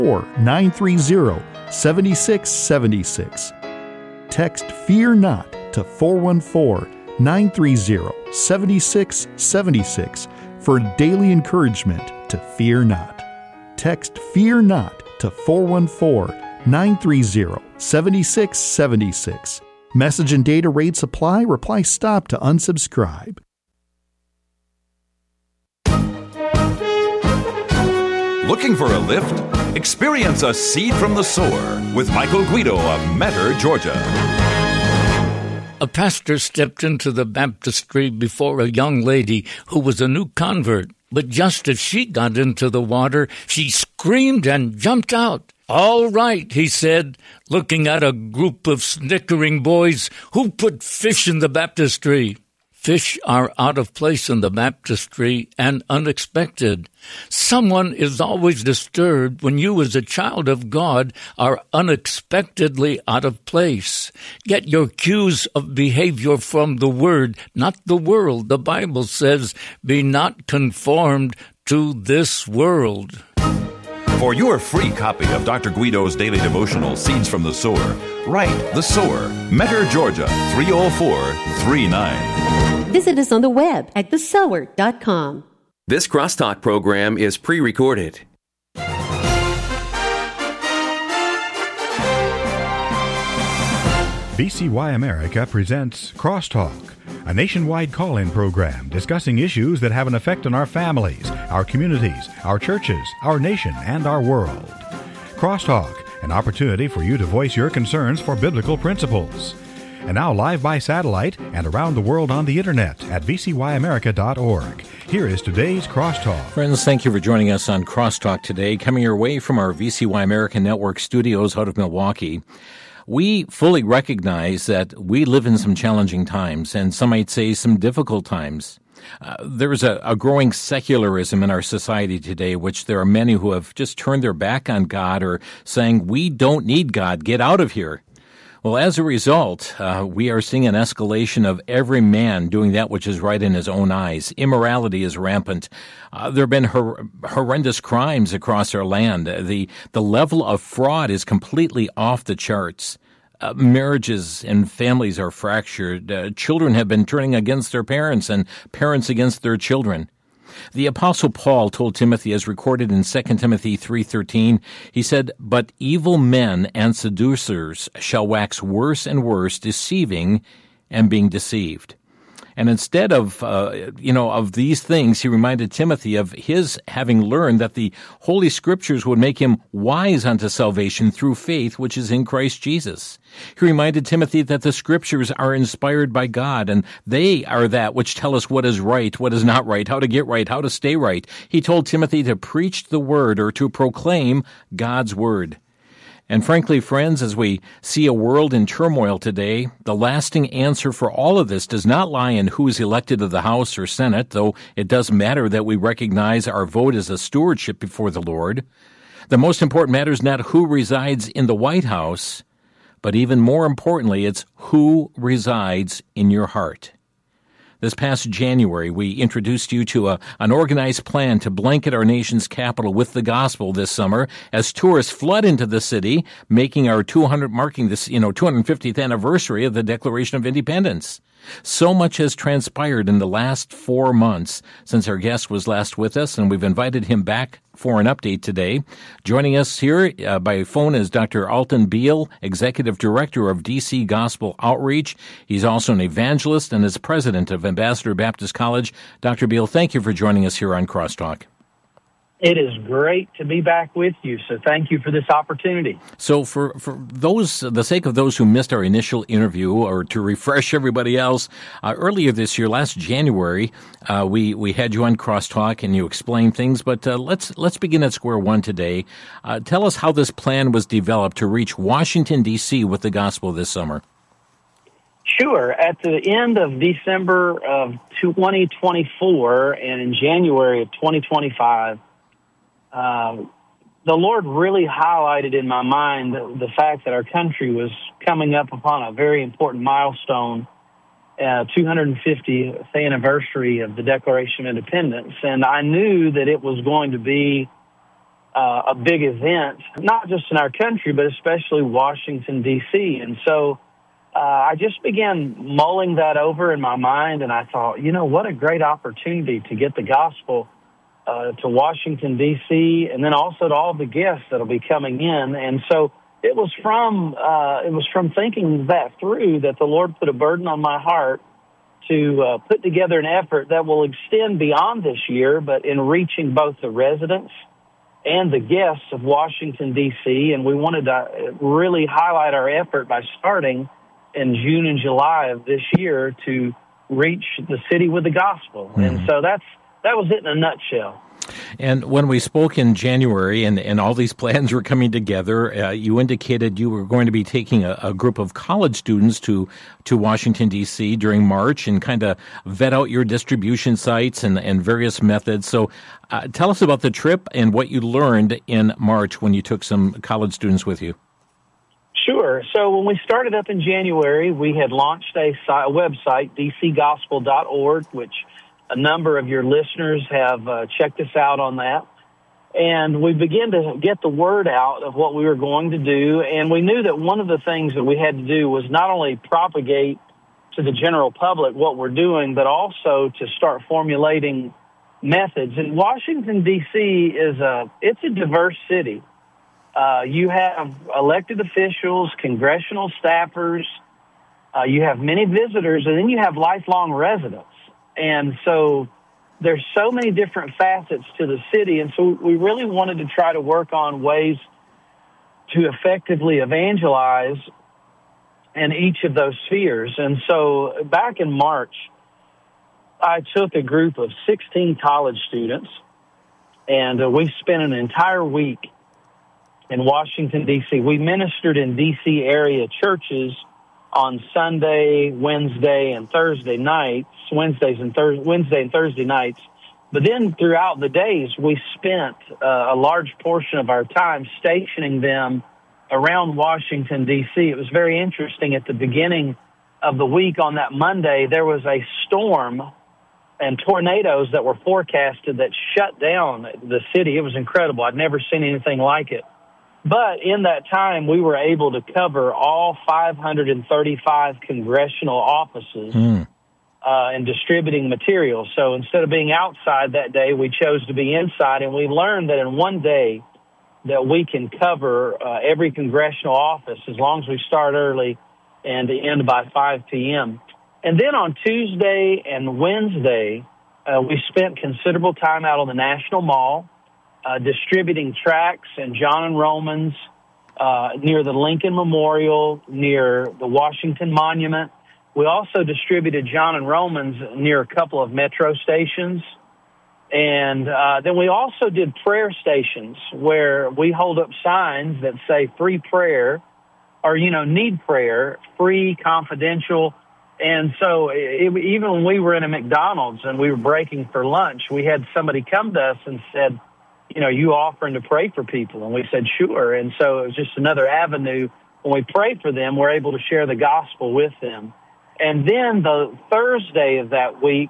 414-930-7676. Text Fear Not to 414-930-7676 for daily encouragement to fear not. Text Fear Not to 414-930-7676. Message and data rates apply. Reply STOP to unsubscribe. Looking for a lift? Experience a Seed from the Sower with Michael Guido of Metter, Georgia. A pastor stepped into the baptistry before a young lady who was a new convert. But just as she got into the water, she screamed and jumped out. "All right," he said, looking at a group of snickering boys. "Who put fish in the baptistry?" Fish are out of place in the baptistry and unexpected. Someone is always disturbed when you as a child of God are unexpectedly out of place. Get your cues of behavior from the Word, not the world. The Bible says, "Be not conformed to this world." For your free copy of Dr. Guido's daily devotional, Seeds from the Sower, write The Sower, Metter, Georgia, 30439. Visit us on the web at thesower.com. This Crosstalk program is pre-recorded. VCY America presents Crosstalk, a nationwide call-in program discussing issues that have an effect on our families, our communities, our churches, our nation, and our world. Crosstalk, an opportunity for you to voice your concerns for biblical principles. And now live by satellite and around the world on the internet at vcyamerica.org. Here is today's Crosstalk. Friends, thank you for joining us on Crosstalk today, coming your way from our VCY America Network studios out of Milwaukee. We fully recognize that we live in some challenging times, and some might say some difficult times. There is a growing secularism in our society today, which there are many who have just turned their back on God or saying, "We don't need God, get out of here." Well, as a result, we are seeing an escalation of every man doing that which is right in his own eyes. Immorality is rampant. There have been horrendous crimes across our land. The level of fraud is completely off the charts. Marriages and families are fractured. Children have been turning against their parents and parents against their children. The Apostle Paul told Timothy, as recorded in 2 Timothy 3:13, he said, "But evil men and seducers shall wax worse and worse, deceiving and being deceived." And instead of these things, he reminded Timothy of his having learned that the Holy Scriptures would make him wise unto salvation through faith, which is in Christ Jesus. He reminded Timothy that the Scriptures are inspired by God, and they are that which tell us what is right, what is not right, how to get right, how to stay right. He told Timothy to preach the Word, or to proclaim God's Word. And frankly, friends, as we see a world in turmoil today, the lasting answer for all of this does not lie in who is elected to the House or Senate, though it does matter that we recognize our vote as a stewardship before the Lord. The most important matter is not who resides in the White House, but even more importantly, it's who resides in your heart. This past January, we introduced you to an organized plan to blanket our nation's capital with the gospel this summer as tourists flood into the city, marking this 250th anniversary of the Declaration of Independence. So much has transpired in the last 4 months since our guest was last with us, and we've invited him back for an update today. Joining us here by phone is Dr. Alton Beal, Executive Director of DC Gospel Outreach. He's also an evangelist and is president of Ambassador Baptist College. Dr. Beal, thank you for joining us here on Crosstalk. It is great to be back with you, so thank you for this opportunity. So for the sake of those who missed our initial interview, or to refresh everybody else, earlier this year, last January, we had you on Crosstalk and you explained things, but let's begin at square one today. Tell us how this plan was developed to reach Washington, D.C. with the gospel this summer. Sure. At the end of December of 2024 and in January of 2025, the Lord really highlighted in my mind the fact that our country was coming up upon a very important milestone, 250th anniversary of the Declaration of Independence. And I knew that it was going to be a big event, not just in our country, but especially Washington, D.C. And so I just began mulling that over in my mind, and I thought, what a great opportunity to get the gospel to Washington, D.C., and then also to all the guests that'll be coming in. And so it was from thinking that through that the Lord put a burden on my heart to put together an effort that will extend beyond this year, but in reaching both the residents and the guests of Washington, D.C., and we wanted to really highlight our effort by starting in June and July of this year to reach the city with the gospel. Mm-hmm. And so that was it in a nutshell. And when we spoke in January and all these plans were coming together, you indicated you were going to be taking a group of college students to Washington, D.C. during March and kind of vet out your distribution sites and various methods. So tell us about the trip and what you learned in March when you took some college students with you. Sure. So when we started up in January, we had launched a website, dcgospel.org, which a number of your listeners have checked us out on that. And we began to get the word out of what we were going to do. And we knew that one of the things that we had to do was not only propagate to the general public what we're doing, but also to start formulating methods. And Washington, D.C. it's a diverse city. You have elected officials, congressional staffers, you have many visitors, and then you have lifelong residents. And so there's so many different facets to the city, and so we really wanted to try to work on ways to effectively evangelize in each of those spheres. And so back in March, I took a group of 16 college students, and we spent an entire week in Washington, D.C. We ministered in D.C. area churches on Sunday, Wednesday, and Thursday nights, Wednesday and Thursday nights. But then throughout the days, we spent a large portion of our time stationing them around Washington, D.C. It was very interesting. At the beginning of the week on that Monday, there was a storm and tornadoes that were forecasted that shut down the city. It was incredible. I'd never seen anything like it. But in that time, we were able to cover all 535 congressional offices and distributing materials. So instead of being outside that day, we chose to be inside, and we learned that in one day that we can cover every congressional office as long as we start early and end by 5 p.m. And then on Tuesday and Wednesday, we spent considerable time out on the National Mall, distributing tracts in John and Romans, near the Lincoln Memorial, near the Washington Monument. We also distributed John and Romans near a couple of metro stations. And then we also did prayer stations where we hold up signs that say free prayer or, need prayer, free, confidential. And so even when we were in a McDonald's and we were breaking for lunch, we had somebody come to us and said, you offering to pray for people? And we said, sure. And so it was just another avenue. When we prayed for them, we're able to share the gospel with them. And then the Thursday of that week,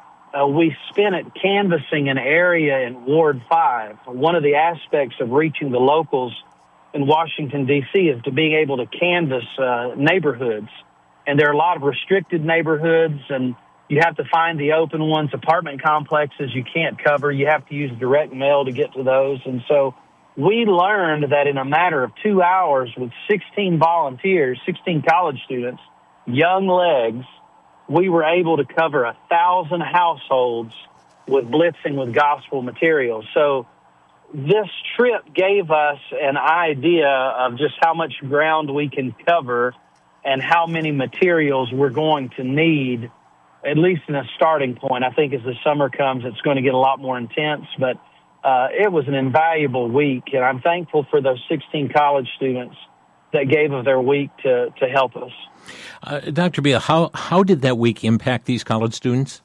we spent it canvassing an area in Ward 5. One of the aspects of reaching the locals in Washington, D.C. is to being able to canvass neighborhoods. And there are a lot of restricted neighborhoods, and you have to find the open ones. Apartment complexes you can't cover. You have to use direct mail to get to those. And so we learned that in a matter of 2 hours with 16 volunteers, 16 college students, young legs, we were able to cover 1,000 households with blitzing with gospel materials. So this trip gave us an idea of just how much ground we can cover and how many materials we're going to need, at least in a starting point. I think as the summer comes, it's going to get a lot more intense, but it was an invaluable week, and I'm thankful for those 16 college students that gave of their week to help us. Dr. Bia, how did that week impact these college students?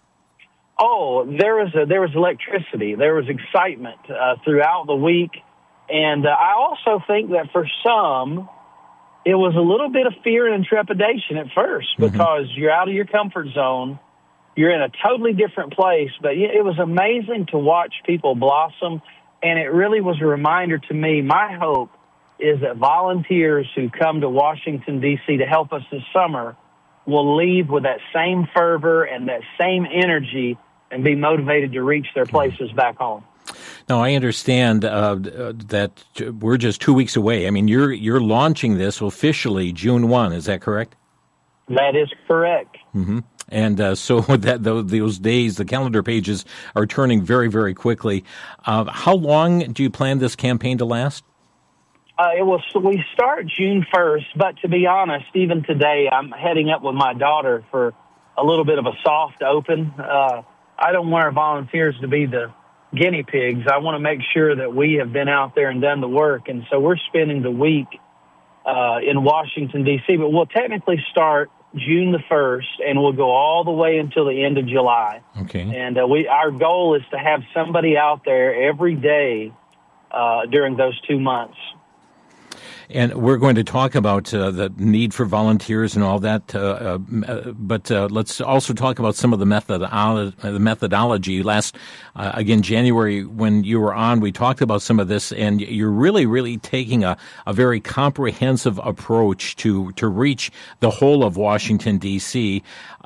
Oh, there was electricity. There was excitement throughout the week, and I also think that for some, it was a little bit of fear and trepidation at first because you're out of your comfort zone. You're in a totally different place, but it was amazing to watch people blossom. And it really was a reminder to me. My hope is that volunteers who come to Washington, D.C. to help us this summer will leave with that same fervor and that same energy and be motivated to reach their places back home. Now, I understand that we're just 2 weeks away. I mean, you're launching this officially June 1. Is that correct? That is correct. Mm-hmm. And so those days, the calendar pages are turning very, very quickly. How long do you plan this campaign to last? We start June 1st, but to be honest, even today, I'm heading up with my daughter for a little bit of a soft open. I don't want our volunteers to be the guinea pigs. I want to make sure that we have been out there and done the work. And so we're spending the week in Washington, D.C., but we'll technically start June the 1st, and we'll go all the way until the end of July. Okay. And our goal is to have somebody out there every day during those 2 months. And we're going to talk about the need for volunteers and all that, but let's also talk about some of the methodology. Last, again, January, when you were on, we talked about some of this, and you're really, really taking a very comprehensive approach to reach the whole of Washington, D.C.,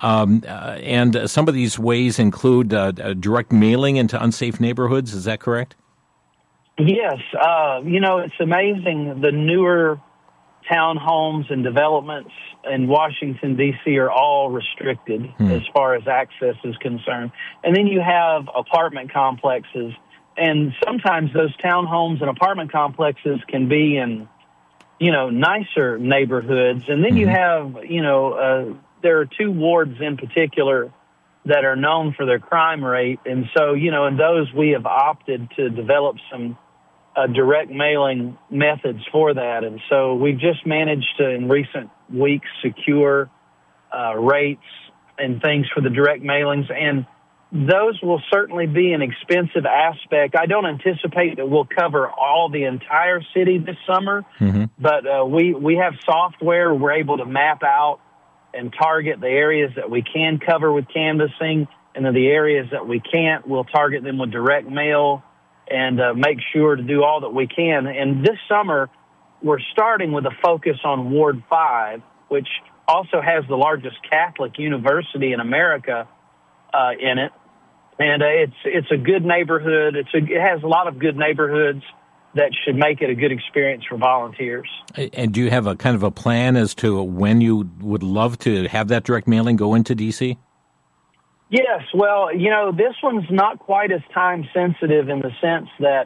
and some of these ways include direct mailing into unsafe neighborhoods. Is that correct? Yes. It's amazing. The newer townhomes and developments in Washington, D.C. are all restricted as far as access is concerned. And then you have apartment complexes. And sometimes those townhomes and apartment complexes can be in, nicer neighborhoods. And then you have, there are two wards in particular that are known for their crime rate. And so, in those we have opted to develop some direct mailing methods for that. And so we've just managed to, in recent weeks, secure rates and things for the direct mailings. And those will certainly be an expensive aspect. I don't anticipate that we'll cover all the entire city this summer, but we have software. We're able to map out and target the areas that we can cover with canvassing, and then the areas that we can't, we'll target them with direct mail and make sure to do all that we can. And this summer, we're starting with a focus on Ward 5, which also has the largest Catholic university in America in it. And it's a good neighborhood. It has a lot of good neighborhoods that should make it a good experience for volunteers. And do you have a kind of a plan as to when you would love to have that direct mailing go into D.C.? Yes. Well, this one's not quite as time sensitive in the sense that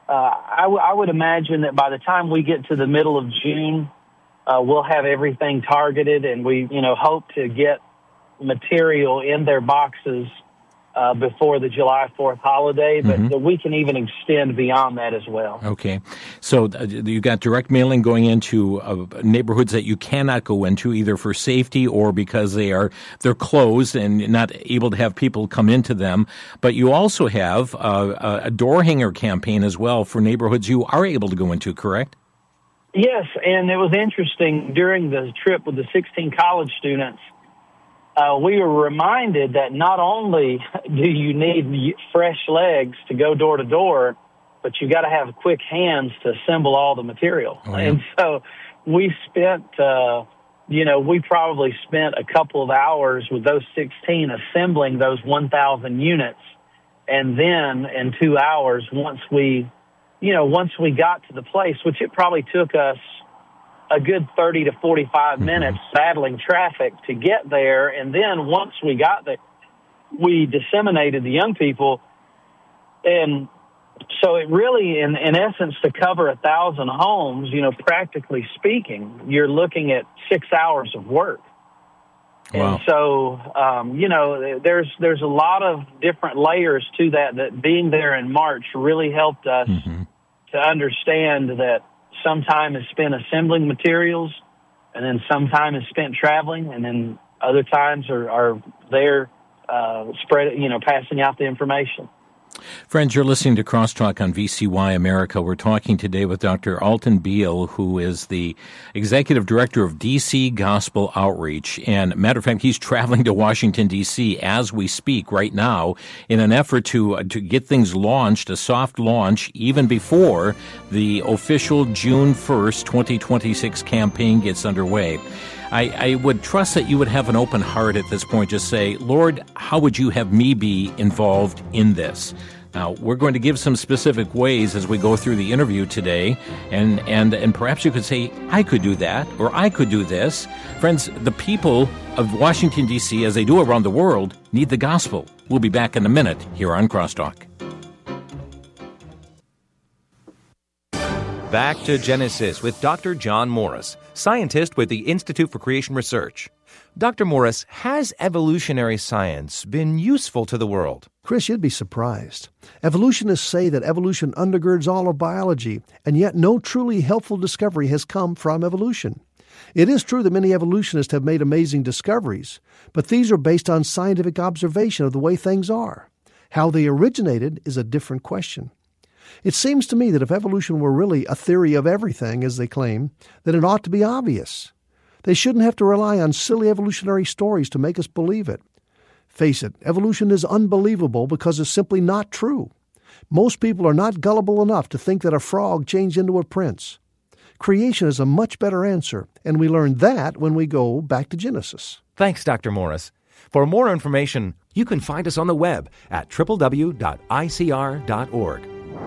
I would imagine that by the time we get to the middle of June, we'll have everything targeted, and we, hope to get material in their boxes before the July 4th holiday, but we can even extend beyond that as well. Okay. So you got direct mailing going into neighborhoods that you cannot go into, either for safety or because they're closed and not able to have people come into them. But you also have a door hanger campaign as well for neighborhoods you are able to go into, correct? Yes, and it was interesting during the trip with the 16 college students. We were reminded that not only do you need fresh legs to go door to door, but you got to have quick hands to assemble all the material. Oh, yeah. And so we spent, we probably spent a couple of hours with those 16 assembling those 1,000 units. And then in 2 hours, once we got to the place, which it probably took us a good 30 to 45 minutes battling traffic to get there. And then once we got there, we disseminated the young people. And so it really, in essence, to cover 1,000 homes, practically speaking, you're looking at 6 hours of work. Wow. And so, there's a lot of different layers to that being there in March really helped us to understand that some time is spent assembling materials, and then some time is spent traveling, and then other times are there passing out the information. Friends, you're listening to Crosstalk on VCY America. We're talking today with Dr. Alton Beal, who is the Executive Director of DC Gospel Outreach. And matter of fact, he's traveling to Washington, D.C. as we speak right now in an effort to get things launched, a soft launch, even before the official June 1st, 2026 campaign gets underway. I would trust that you would have an open heart at this point. Just say, Lord, how would you have me be involved in this? Now, we're going to give some specific ways as we go through the interview today, and perhaps you could say, I could do that, or I could do this. Friends, the people of Washington, D.C., as they do around the world, need the gospel. We'll be back in a minute here on Crosstalk. Back to Genesis with Dr. John Morris, scientist with the Institute for Creation Research. Dr. Morris, has evolutionary science been useful to the world? Chris, you'd be surprised. Evolutionists say that evolution undergirds all of biology, and yet no truly helpful discovery has come from evolution. It is true that many evolutionists have made amazing discoveries, but these are based on scientific observation of the way things are. How they originated is a different question. It seems to me that if evolution were really a theory of everything, as they claim, then it ought to be obvious. They shouldn't have to rely on silly evolutionary stories to make us believe it. Face it, evolution is unbelievable because it's simply not true. Most people are not gullible enough to think that a frog changed into a prince. Creation is a much better answer, and we learn that when we go back to Genesis. Thanks, Dr. Morris. For more information, you can find us on the web at www.icr.org.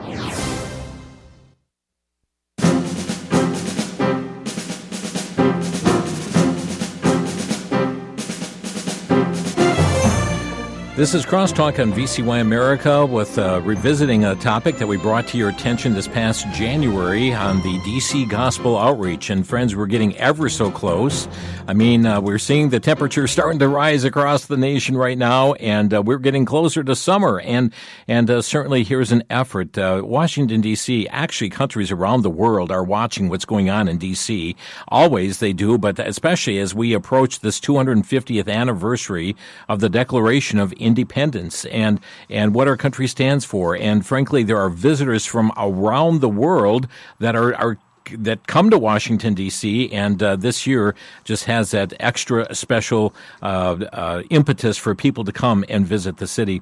This is Crosstalk on VCY America with revisiting a topic that we brought to your attention this past January on the DC Gospel Outreach. And friends, we're getting ever so close. I mean, we're seeing the temperature starting to rise across the nation right now, and we're getting closer to summer. And certainly here's an effort. Washington, D.C., actually countries around the world are watching what's going on in D.C. Always they do, but especially as we approach this 250th anniversary of the Declaration of Independence and what our country stands for. And frankly, there are visitors from around the world that that come to Washington, D.C., and this year just has that extra special impetus for people to come and visit the city.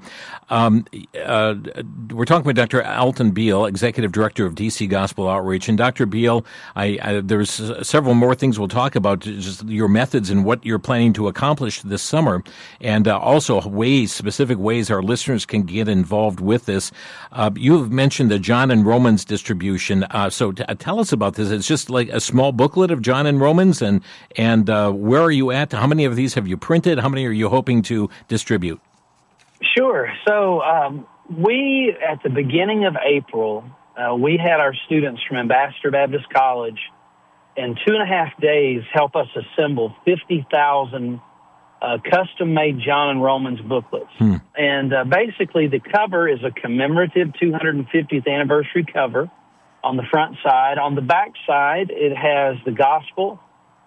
We're talking with Dr. Alton Beal, Executive Director of D.C. Gospel Outreach. And Dr. Beal, there's several more things we'll talk about, just your methods and what you're planning to accomplish this summer, and also specific ways our listeners can get involved with this. You've mentioned the John and Romans distribution, so tell us about this. It's just like a small booklet of John and Romans, and where are you at? How many of these have you printed? How many are you hoping to distribute? Sure. So we, at the beginning of April, we had our students from Ambassador Baptist College in 2.5 days help us assemble 50,000 custom-made John and Romans booklets. And basically the cover is a commemorative 250th anniversary cover on the front side. On the back side, it has the gospel,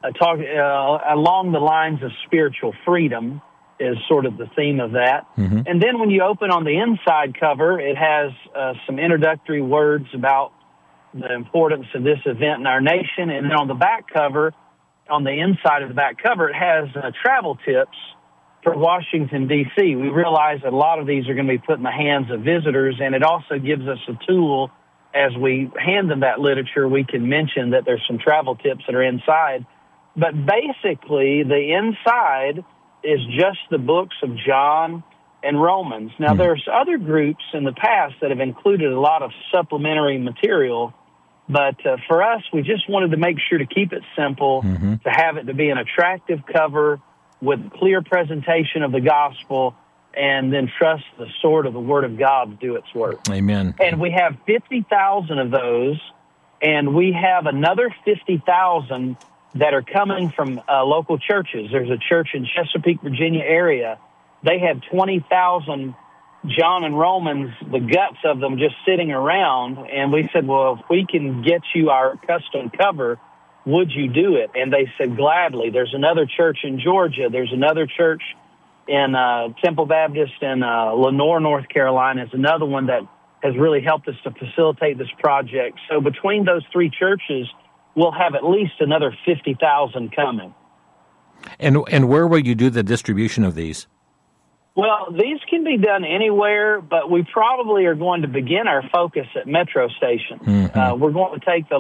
along the lines of spiritual freedom is sort of the theme of that. And then when you open on the inside cover, it has some introductory words about the importance of this event in our nation. And then on the back cover, on the inside of the back cover, it has travel tips for Washington, D.C. We realize that a lot of these are going to be put in the hands of visitors, and it also gives us a tool. As we hand them that literature, we can mention that there's some travel tips that are inside. But basically, the inside is just the books of John and Romans. Now, there's other groups in the past that have included a lot of supplementary material, but for us, we just wanted to make sure to keep it simple, to have it to be an attractive cover with clear presentation of the gospel, and then trust the sword of the Word of God to do its work. Amen. And we have 50,000 of those, and we have another 50,000 that are coming from local churches. There's a church in Chesapeake, Virginia area. They have 20,000 John and Romans, the guts of them just sitting around, and we said, well, if we can get you our custom cover, would you do it? And they said, gladly. There's another church in Georgia. There's another church in Temple Baptist in Lenore, North Carolina, is another one that has really helped us to facilitate this project. So between those three churches, we'll have at least another 50,000 coming. And where will you do the distribution of these? Well, these can be done anywhere, but we probably are going to begin our focus at metro stations. Mm-hmm. We're going to take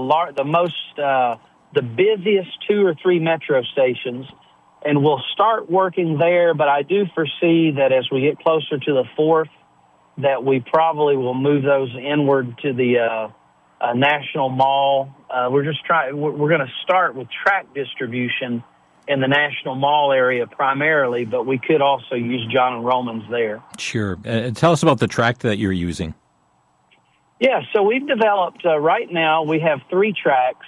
the busiest 2 or 3 metro stations, and we'll start working there. But I do foresee that as we get closer to the 4th, that we probably will move those inward to the National Mall. We're going to start with tract distribution in the National Mall area primarily, but we could also use John and Romans there. Sure. Tell us about the tract that you're using. Yeah, so we've developed, right now, we have 3 tracts.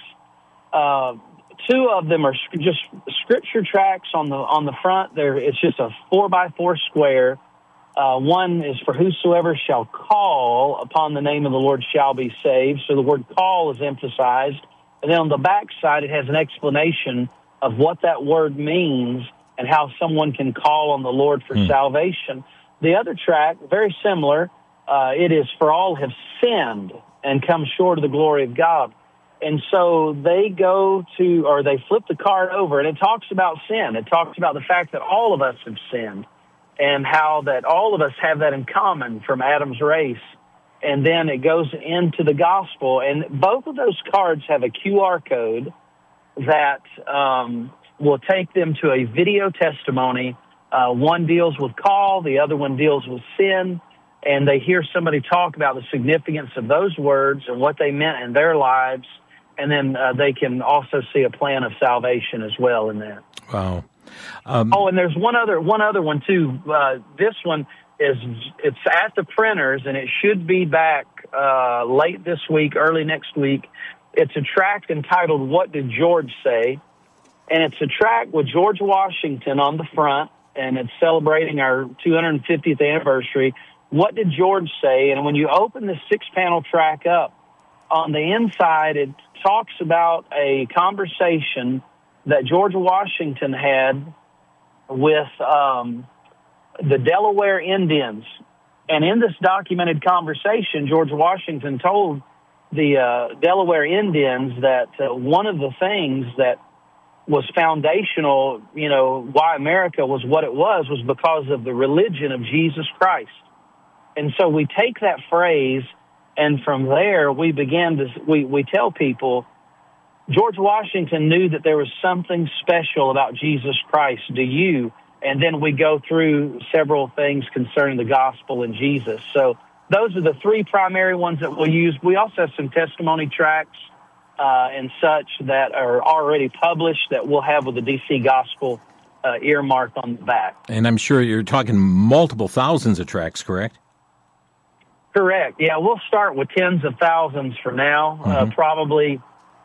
2 of them are just scripture tracts on the front. It's just a 4x4 square. One is for whosoever shall call upon the name of the Lord shall be saved. So the word call is emphasized. And then on the back side, it has an explanation of what that word means and how someone can call on the Lord for salvation. The other tract, very similar, it is for all have sinned and come short of the glory of God. And so they they flip the card over, and it talks about sin. It talks about the fact that all of us have sinned and how that all of us have that in common from Adam's race. And then it goes into the gospel. And both of those cards have a QR code that will take them to a video testimony. One deals with call, the other one deals with sin, and they hear somebody talk about the significance of those words and what they meant in their lives, and then they can also see a plan of salvation as well in that. Wow. And there's one other one too. This one it's at the printers, and it should be back late this week, early next week. It's a tract entitled "What Did George Say?" And it's a tract with George Washington on the front, and it's celebrating our 250th anniversary. What did George say? And when you open the 6-panel tract up, on the inside, it talks about a conversation that George Washington had with the Delaware Indians. And in this documented conversation, George Washington told the Delaware Indians that one of the things that was foundational, why America was what it was because of the religion of Jesus Christ. And so we take that phrase, and from there we we tell people, George Washington knew that there was something special about Jesus Christ. Do you? And then we go through several things concerning the gospel and Jesus. So those are the 3 primary ones that we'll use. We also have some testimony tracts and such that are already published that we'll have with the DC Gospel earmarked on the back. And I'm sure you're talking multiple thousands of tracts, correct? Correct. Yeah, we'll start with tens of thousands for now. Mm-hmm. Probably,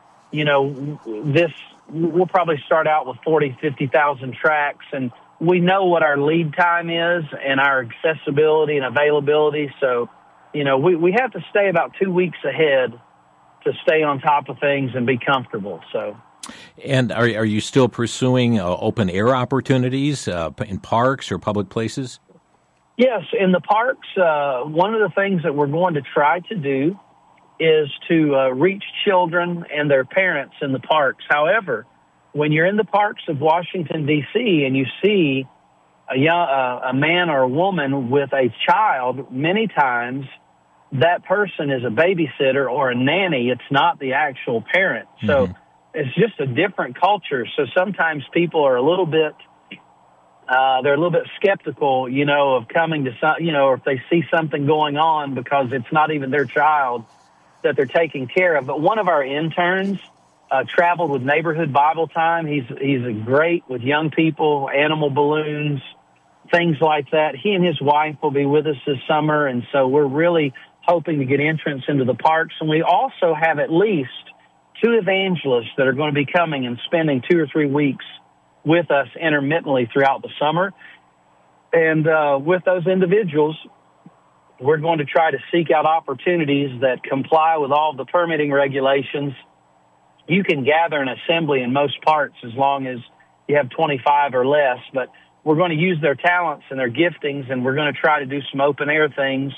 we'll probably start out with 40, 50,000 tracts, and we know what our lead time is and our accessibility and availability. So, we have to stay about 2 weeks ahead to stay on top of things and be comfortable. So, and are you still pursuing open air opportunities in parks or public places? Yes, in the parks. One of the things that we're going to try to do is to reach children and their parents in the parks. However, when you're in the parks of Washington, D.C., and you see a man or a woman with a child, many times that person is a babysitter or a nanny. It's not the actual parent. So it's just a different culture. So sometimes people are a little bit skeptical, of coming to some, or if they see something going on because it's not even their child that they're taking care of. But one of our interns traveled with Neighborhood Bible Time. He's great with young people, animal balloons, things like that. He and his wife will be with us this summer, and so we're really hoping to get entrance into the parks. And we also have at least 2 evangelists that are going to be coming and spending 2 or 3 weeks with us intermittently throughout the summer. And with those individuals, we're going to try to seek out opportunities that comply with all the permitting regulations. You can gather an assembly in most parts as long as you have 25 or less, but we're going to use their talents and their giftings, and we're going to try to do some open air things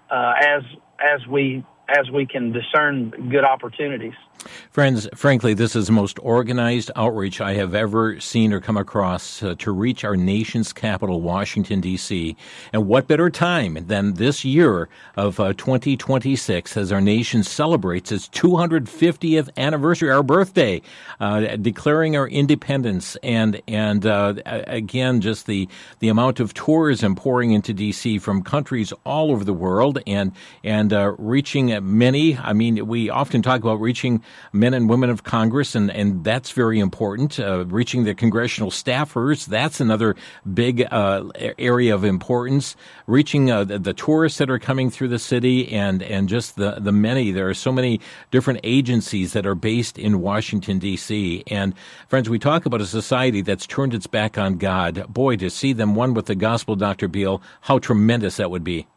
as we can discern good opportunities. Friends, frankly, this is the most organized outreach I have ever seen or come across to reach our nation's capital, Washington, D.C. And what better time than this year of 2026 as our nation celebrates its 250th anniversary, our birthday, declaring our independence, and again, just the amount of tourism pouring into D.C. from countries all over the world, and reaching many. I mean, we often talk about reaching men and women of Congress, and that's very important. Reaching the congressional staffers, that's another big area of importance. Reaching the tourists that are coming through the city, and just the many. There are so many different agencies that are based in Washington, D.C. And friends, we talk about a society that's turned its back on God. Boy, to see them one with the gospel, Dr. Beal, how tremendous that would be.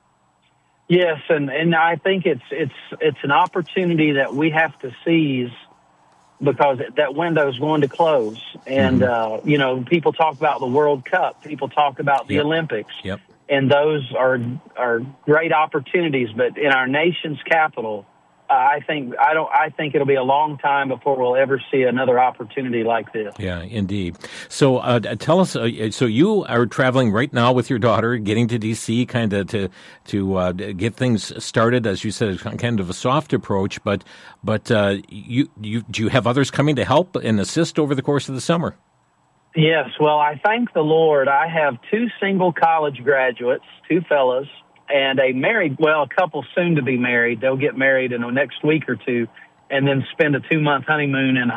Yes, and I think it's an opportunity that we have to seize, because that window is going to close. And people talk about the World Cup, people talk about the Olympics, and those are great opportunities. But in our nation's capital, I think it'll be a long time before we'll ever see another opportunity like this. Yeah, indeed. So tell us. So you are traveling right now with your daughter, getting to D.C., kind of to get things started. As you said, kind of a soft approach. But do you have others coming to help and assist over the course of the summer? Yes. Well, I thank the Lord. I have 2 single college graduates, 2 fellows, and a couple soon to be married. They'll get married in the next week or 2, and then spend a 2-month honeymoon in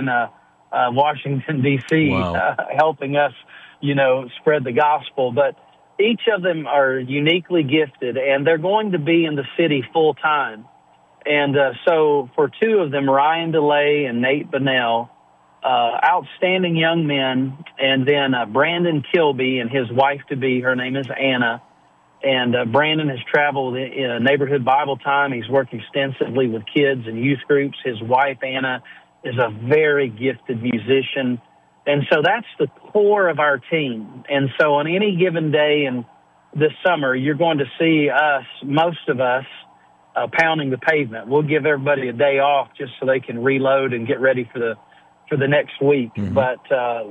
Washington, D.C., helping us, spread the gospel. But each of them are uniquely gifted, and they're going to be in the city full time. And so for 2 of them, Ryan DeLay and Nate Bunnell, outstanding young men, and then Brandon Kilby and his wife-to-be, her name is Anna. And Brandon has traveled in Neighborhood Bible Time. He's worked extensively with kids and youth groups. His wife, Anna, is a very gifted musician. And so that's the core of our team. And so on any given day in this summer, you're going to see us, most of us, pounding the pavement. We'll give everybody a day off just so they can reload and get ready for the next week. Mm-hmm. But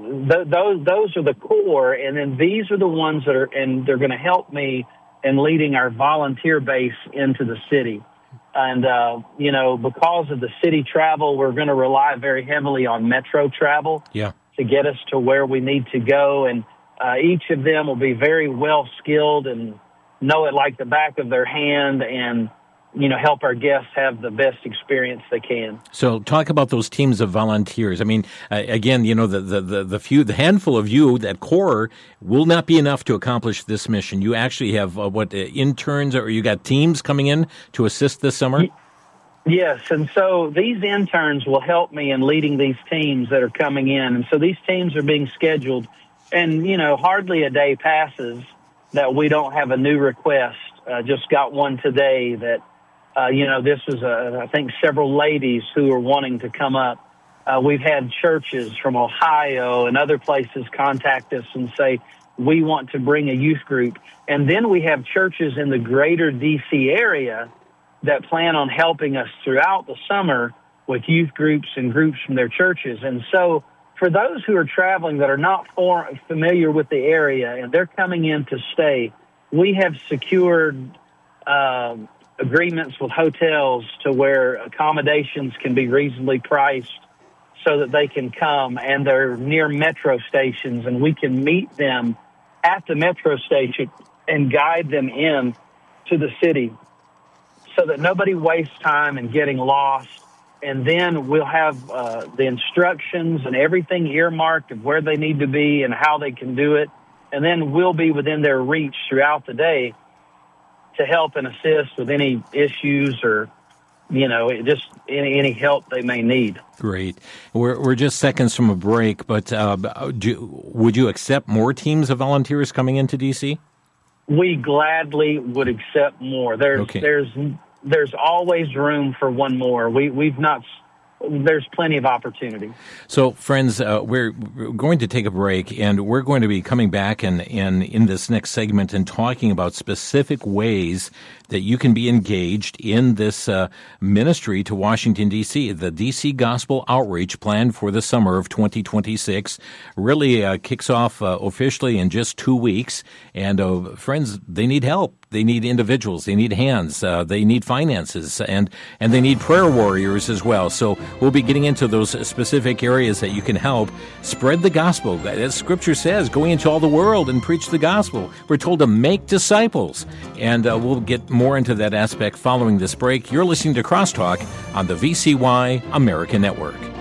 those are the core, and then these are the ones that are, and they're going to help me in leading our volunteer base into the city. And, because of the city travel, we're going to rely very heavily on metro travel to get us to where we need to go. And each of them will be very well skilled and know it like the back of their hand, and help our guests have the best experience they can. So talk about those teams of volunteers. I mean, again, the handful of you, that core, will not be enough to accomplish this mission. You actually have, interns, or you got teams coming in to assist this summer? Yes, and so these interns will help me in leading these teams that are coming in. And so these teams are being scheduled, and, hardly a day passes that we don't have a new request. Just got one today that, this was, I think, several ladies who are wanting to come up. We've had churches from Ohio and other places contact us and say, we want to bring a youth group. And then we have churches in the greater D.C. area that plan on helping us throughout the summer with youth groups and groups from their churches. And so for those who are traveling that are not familiar with the area and they're coming in to stay, we have secured agreements with hotels to where accommodations can be reasonably priced so that they can come, and they're near metro stations, and we can meet them at the metro station and guide them in to the city so that nobody wastes time in getting lost. And then we'll have the instructions and everything earmarked of where they need to be and how they can do it. And then we'll be within their reach throughout the day to help and assist with any issues or, just any help they may need. Great. We're just seconds from a break, but would you accept more teams of volunteers coming into D.C.? We gladly would accept more. There's always room for one more. We've not there's plenty of opportunity. So, friends, we're going to take a break, and we're going to be coming back in this next segment and talking about specific ways that you can be engaged in this ministry to Washington, D.C. The D.C. Gospel Outreach Plan for the summer of 2026 really kicks off officially in just 2 weeks. And, friends, they need help. They need individuals. They need hands. They need finances. And they need prayer warriors as well. So we'll be getting into those specific areas that you can help spread the gospel. As Scripture says, go into all the world and preach the gospel. We're told to make disciples. And we'll get more into that aspect following this break. You're listening to Crosstalk on the VCY American Network.